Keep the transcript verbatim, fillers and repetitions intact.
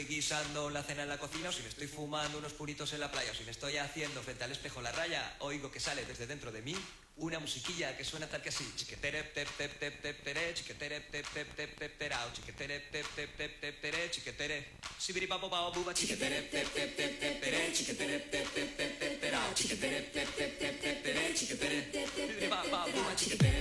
guisando la cena en la cocina, o si me estoy fumando unos puritos en la playa, o si me estoy haciendo frente al espejo la raya, oigo que sale desde dentro de mí una musiquilla que suena tal que así. Chiquetere, tep, tep, tep, tep, tere, chiquetere, tep, tep, tep, tep, terao, chiquetere, tep, tep, tep, tep, tere, chiquetere, sibiripapo, pao, buba, chiquetere, tep, tep, tep, tep, tere, chiquetere, tep, tep, tep, tep, terao, chiquetere, tep, tep, tep, tep, tere, chiquetere, sibiripapo, buba, chiquetere.